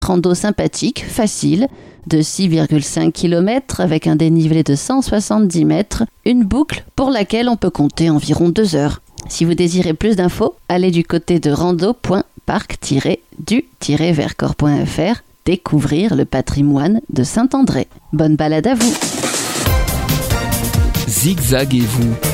Rando sympathique, facile, de 6,5 km avec un dénivelé de 170 mètres, une boucle pour laquelle on peut compter environ 2 heures. Si vous désirez plus d'infos, allez du côté de rando.parc-du-vercors.fr découvrir le patrimoine de Saint-André. Bonne balade à vous. Zigzag et vous.